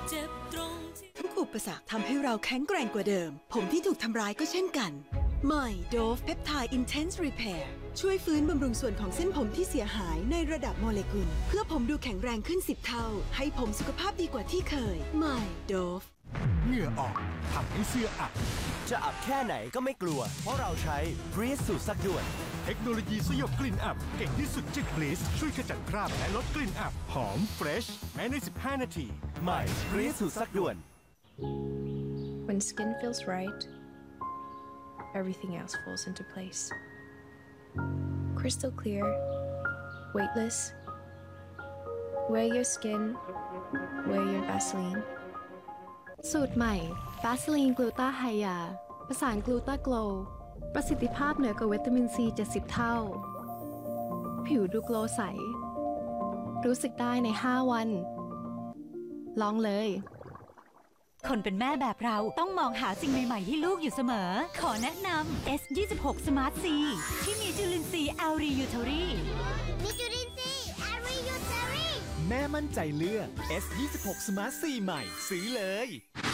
เจ็บตรงที่ทุกอุปสรรคทำให้เราแข็งแกร่งกว่าเดิมผมที่ถูกทำร้ายก็เช่นกันใหม่ Dove Peptide Intense Repair ช่วยฟื้นบำรุงส่วนของเส้นผมที่เสียหายในระดับโมเลกุลเพื่อผมดูแข็งแรงขึ้น10 เท่าให้ผมสุขภาพดีกว่าที่เคยใหม่ Dove เหงื่อออกทำให้เสื้ออับจะอับแค่ไหนก็ไม่กลัวเพราะเราใช้ Breeze สูตรซักด่วนเทคโนโลยีสยบกลิ่นอับเก่งที่สุดจาก Breeze ช่วยขจัดคราบและลดกลิ่นอับหอมเฟรชแม้ใน15 นาทีใหม่ Breeze สูตรซักด่วน When skin feels right, everything else falls into place. Crystal clear, weightless. Wear your skin, wear your Vaseline. สูตรใหม่ Vaseline Gluta Hya ประสานกลูตาโกลประสิทธิภาพเหนือกว่าวิตามินซี70 เท่า ผิวดูโกลใส รู้สึกได้ใน5 วัน ลองเลยคนเป็นแม่แบบเราต้องมองหาสิ่งใหม่ๆให้ลูกอยู่เสมอขอแนะนำ S26 Smart C ที่มีจุลินทรีย์ L-Reuteri มีจุลินทรีย์ L-Reuteri แม่มั่นใจเลือก S26 Smart C ใหม่ซื้อเลย